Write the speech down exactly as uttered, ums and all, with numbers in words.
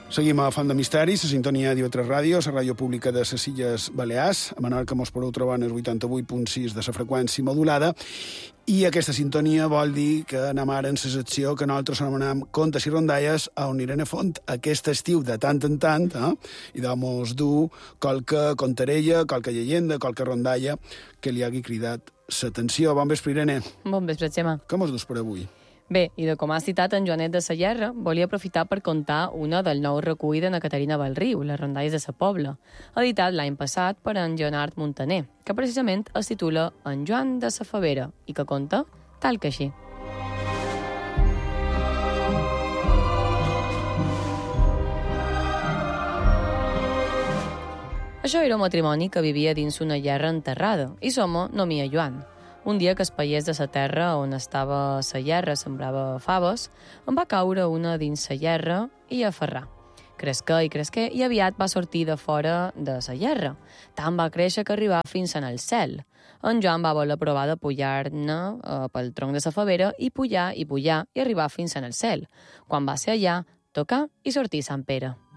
Seguim a Font de Misteris, la sintonia d'I V tres Ràdio, la ràdio pública de les Illes Balears. A Menorca mos podeu trobar en el vuitanta-vuit punt sis de la freqüència modulada. I aquesta sintonia vol dir que anem ara en la secció que nosaltres anomenem Contes i Rondalles, on Irene Font aquest estiu de tant en tant, eh, i de mos dur qualque contarella, qualque llegenda, qualque rondalla que li hagi cridat l'atenció. Bon vespre, Irene. Bon vespre, Xema. Com us dus per avui? Bé, i de com ha citat en Joanet de Sallerra, volia aprofitar per contar una del nou recull de na Caterina Belriu, Les rondalles de sa Pobla, editat l'any passat per en Leonard Montaner, que precisament es titula En Joan de sa Favera i que conta tal que així. Això era un matrimoni que vivia dins una llerra enterrada, i l'home no m'hi Joan. Un dia que es paiés de la terra on estava la llerra sembrava faves, en va caure una dins la llerra i aferrar. Cresqué i cresqué i aviat va sortir de fora de la llerra. Tant va créixer que arribà fins en el cel. En Joan va voler provar de pujar-ne eh, pel tronc de la favera i pujar i pujar i arribar fins en el cel. Quan va ser allà, tocar i sortir Sant Pere.